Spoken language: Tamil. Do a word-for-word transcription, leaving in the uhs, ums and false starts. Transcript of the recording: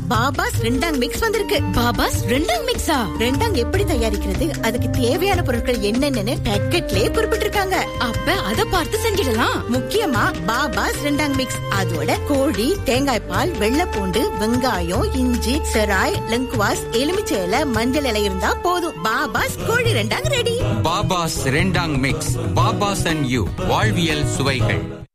பாபாஸ் ரெண்டாங் மிக்ஸ் வந்திருக்கு. பாபாஸ் ரெண்டாங் மிக்ஸா? ரெண்டாங் எப்படி தயாரிக்கிறது, அதுக்கு தேவையான பொருட்கள் என்னென்னு பேக்கெட்லயே குறிப்பிட்டிருக்காங்க. அப்ப அத பார்த்து செஞ்சிடலாம். முக்கியமா பாபாஸ் ரெண்டாங் மிக்ஸ், அதோட கோழி, தேங்காய் பால், வெள்ளைப்பூண்டு, வெங்காயம், இஞ்சி, செராய், லங்குவாஸ், எலுமிச்சை இலை, மஞ்சள் இலை இருந்தா போதும். பாபாஸ் கோழி ரெண்டாங் ரெடி. பாபாஸ் ரெண்டாங் மிக்ஸ். பாபாஸ் அண்ட் யூ, வாழ்வியல் சுவைகள்.